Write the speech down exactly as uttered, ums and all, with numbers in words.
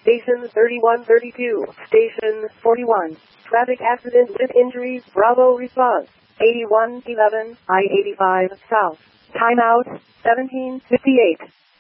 Station thirty-one thirty-two. Station forty-one. Traffic accident with injuries. Bravo response. eighty-one eleven, I eighty-five South. Timeout, seventeen fifty-eight.